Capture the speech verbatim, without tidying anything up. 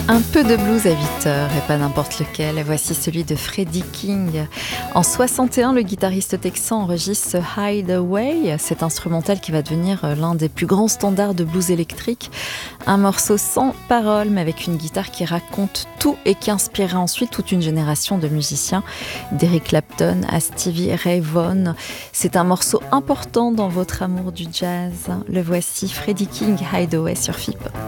Un peu de blues à huit heures et pas n'importe lequel. Voici celui de Freddie King. En soixante et un, le guitariste texan enregistre ce Hideaway, cet instrumental qui va devenir l'un des plus grands standards de blues électrique. Un morceau sans paroles mais avec une guitare qui raconte tout et qui inspirera ensuite toute une génération de musiciens, d'Eric Clapton à Stevie Ray Vaughan. C'est un morceau important dans votre amour du jazz. Le voici, Freddie King, Hideaway sur F I P.